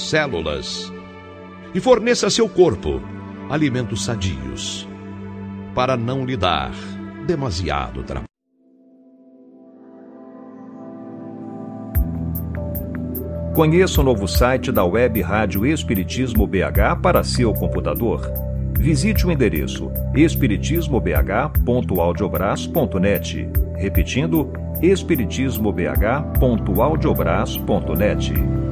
células e forneça a seu corpo alimentos sadios, para não lhe dar demasiado trabalho. Conheça o novo site da Web Rádio Espiritismo BH para seu computador. Visite o endereço espiritismobh.audiobras.net. Repetindo, espiritismobh.audiobras.net.